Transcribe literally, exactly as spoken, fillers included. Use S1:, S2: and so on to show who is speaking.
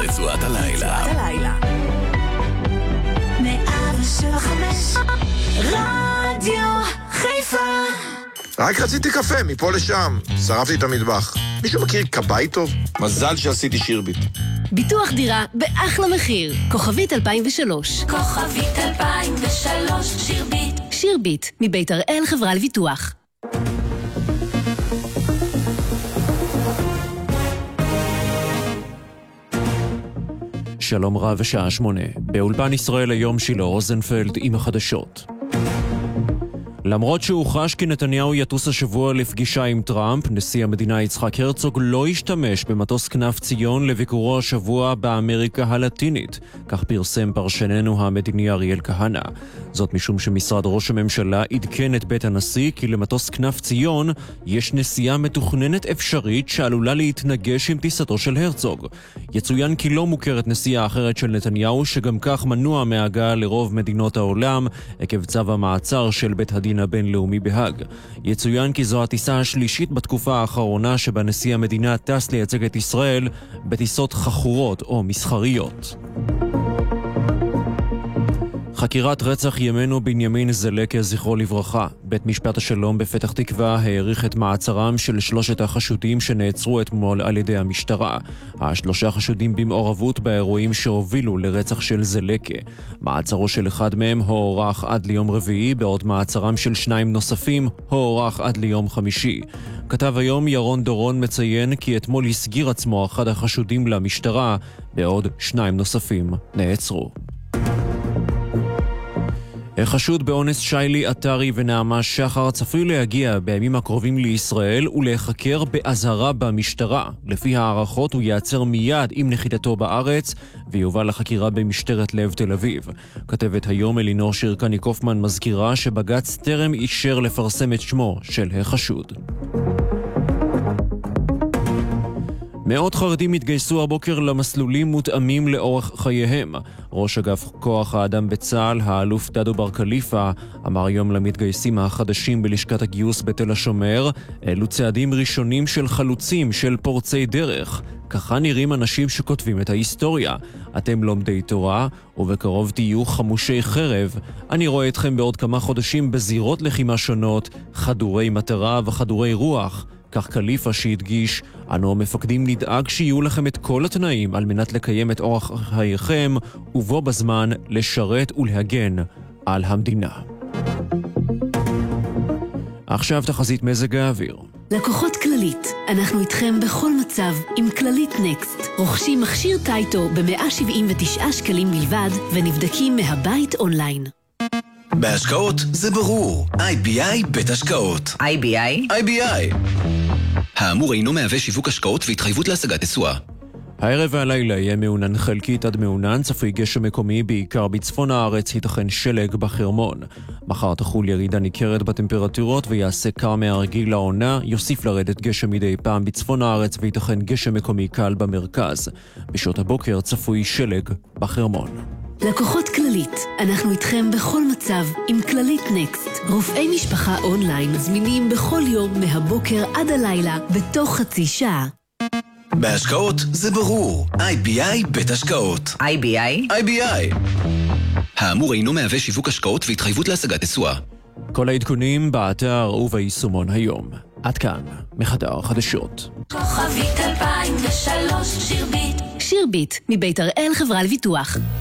S1: רצועת הלילה.
S2: מאה ושבע חמש רדיו חיפה.
S3: רק רציתי קפה, מפה לשם. שרפתי את המטבח. מישהו מכיר קבאי טוב? מזל שעשיתי שירביט.
S4: ביטוח דירה באחלה מחיר. כוכבית אלפיים ושלוש.
S2: כוכבית אלפיים ושלוש, שירביט.
S4: שירביט, מבית הראל חברה לביטוח.
S5: שלום רב ושעה שמונה. באולפן ישראל היום שילה רוזנפלד עם החדשות. למרות שהוכרז כי נתניהו יטוס השבוע לפגישה עם טראמפ, נשיא המדינה יצחק הרצוג לא השתמש במטוס כנף ציון לביקורו השבוע באמריקה הלטינית, כך פרסם פרשננו המדיני אריאל כהנא. זאת משום שמשרד ראש הממשלה עדכן את בית הנשיא כי למטוס כנף ציון יש נסיעה מתוכננת אפשרית שעלולה להתנגש עם טיסתו של הרצוג. יצוין כי לא מוכרת נסיעה אחרת של נתניהו שגם כך מנוע מהגעה לרוב מדינות העולם עקב צו המעצר של בית הדין הבינלאומי בהאג. יצוין כי זו הטיסה השלישית בתקופה האחרונה שבה נשיא המדינה טס לייצג את ישראל בטיסות חכורות או מסחריות. חקירת רצח ימנו בנימין זלקה זכרו לברכה. בית משפט השלום בפתח תקווה העריך את מעצרם של שלושת החשודים שנעצרו אתמול על ידי המשטרה. השלושה חשודים במעורבות באירועים שהובילו לרצח של זלקה. מעצרו של אחד מהם הוארך עד ליום רביעי, בעוד מעצרם של שניים נוספים הוארך עד ליום חמישי. כתב היום ירון דורון מציין כי אתמול הסגיר עצמו אחד החשודים למשטרה, בעוד שניים נוספים נעצרו. החשוד באונס שיילי עטרי ונעמה שחר צפוי להגיע בימים הקרובים לישראל ולהיחקר באזהרה במשטרה. לפי הערכות הוא יעצר מיד עם נחיתתו בארץ ויובל לחקירה במשטרת לב תל אביב. כתבת היום אלינור שירקני קופמן מזכירה שבג"ץ טרם אישר לפרסם את שמו של החשוד. מאות חרדים התגייסו הבוקר למסלולים מותאמים לאורך חייהם. ראש אגף כוח האדם בצה"ל, האלוף דדו בר קליפה, אמר היום למתגייסים החדשים בלשכת הגיוס בתל השומר, אלו צעדים ראשונים של חלוצים, של פורצי דרך. ככה נראים אנשים שכותבים את ההיסטוריה. אתם לומדי תורה, ובקרוב תהיו חמושי חרב. אני רואה אתכם בעוד כמה חודשים בזירות לחימה שונות, חדורי מטרה וחדורי רוח. כך קליפה שהדגיש, אנו המפקדים נדאג שיהיו לכם את כל התנאים על מנת לקיים את אורח חייכם, ובו בזמן לשרת ולהגן על המדינה. עכשיו תחזית מזג האוויר.
S4: לקוחות כללית, אנחנו איתכם בכל מצב עם כללית נקסט. רוכשים מכשיר טייטו ב-מאה שבעים ותשעה שקלים בלבד ונבדקים מהבית אונליין.
S1: בהשקעות זה ברור. איי בי איי בית השקעות.
S6: איי בי איי?
S1: איי בי איי. האמור אינו מהווה שיווק השקעות והתחייבות להשגת תשואה.
S5: הערב והלילה יהיה מעונן חלקית עד מעונן, צפוי גשם מקומי בעיקר בצפון הארץ, ייתכן שלג בחרמון. מחר תחול ירידה ניכרת בטמפרטורות ויעשה קר מהרגיל לעונה, יוסיף לרדת גשם מדי פעם בצפון הארץ וייתכן גשם מקומי קל במרכז. בשעות הבוקר צפוי שלג בחרמון.
S4: לקוחות כללית, אנחנו איתכם בכל מצב עם כללית נקסט. רופאי משפחה אונליין זמינים בכל יום מהבוקר עד הלילה בתוך חצי שעה.
S1: בהשקעות זה ברור. איי בי איי בית השקעות.
S6: איי בי איי?
S1: איי בי איי. האמור אינו מהווה שיווק השקעות והתחייבות להשגת תשואה.
S5: כל העדכונים באתר וביישומון היום. עד כאן, מחדר חדשות.
S2: כוכבית אלפיים ושלוש, שירביט.
S4: שירביט, מבית הראל חברה לביטוח.